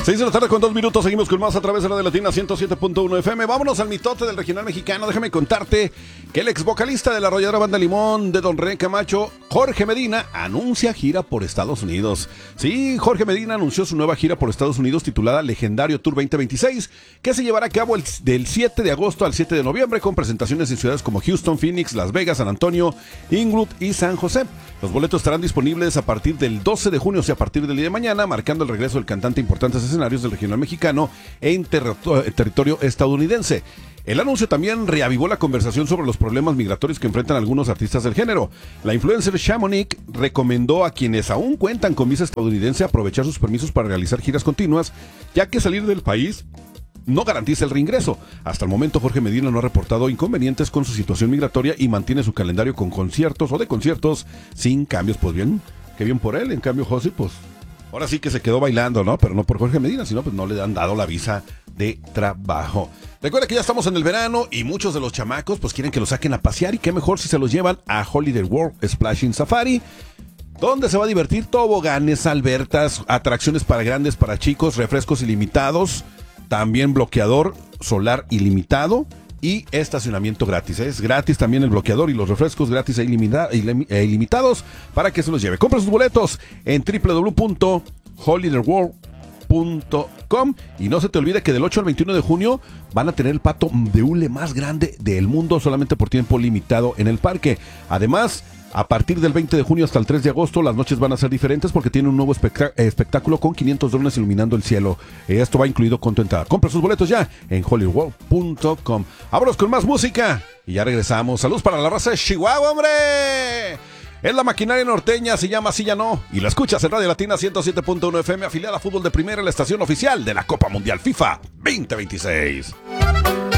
6 de la tarde con 2 minutos, seguimos con más a través de la de Latina 107.1 FM. Vámonos al mitote del regional mexicano. Déjame contarte que el ex vocalista de la arrolladora Banda Limón de Don René Camacho, Jorge Medina, anuncia gira por Estados Unidos. Sí, Jorge Medina anunció su nueva gira por Estados Unidos titulada Legendario Tour 2026, que se llevará a cabo del 7 de agosto al 7 de noviembre con presentaciones en ciudades como Houston, Phoenix, Las Vegas, San Antonio, Inglewood y San José. Los boletos estarán disponibles a partir del 12 de junio, o sea, a partir del día de mañana, marcando el regreso del cantante a importantes escenarios del regional mexicano en territorio estadounidense. El anuncio también reavivó la conversación sobre los problemas migratorios que enfrentan algunos artistas del género. La influencer Chamonix recomendó a quienes aún cuentan con visa estadounidense aprovechar sus permisos para realizar giras continuas, ya que salir del país no garantiza el reingreso. Hasta el momento, Jorge Medina no ha reportado inconvenientes con su situación migratoria y mantiene su calendario con conciertos o de conciertos sin cambios. Pues bien, qué bien por él. En cambio, José, pues ahora sí que se quedó bailando, ¿no? Pero no por Jorge Medina, sino pues no le han dado la visa de trabajo. Recuerda que ya estamos en el verano y muchos de los chamacos pues quieren que los saquen a pasear, y qué mejor si se los llevan a Holiday World Splashing Safari, donde se va a divertir toboganes, albertas, atracciones para grandes, para chicos, refrescos ilimitados, también bloqueador solar ilimitado y estacionamiento gratis. Es gratis también el bloqueador y los refrescos gratis e ilimitados para que se los lleve. Compra sus boletos en www.holidayworld.com y no se te olvide que del 8 al 21 de junio van a tener el pato de hule más grande del mundo solamente por tiempo limitado en el parque. Además, a partir del 20 de junio hasta el 3 de agosto, las noches van a ser diferentes porque tiene un nuevo espectáculo con 500 drones iluminando el cielo. Esto va incluido con tu entrada. Compra sus boletos ya en hollywood.com. Vámonos con más música y ya regresamos. Saludos para la raza de Chihuahua, hombre. Es la maquinaria norteña, se llama Así Ya No, y la escuchas en Radio Latina 107.1 FM, afiliada a Fútbol de Primera, la estación oficial de la Copa Mundial FIFA 2026.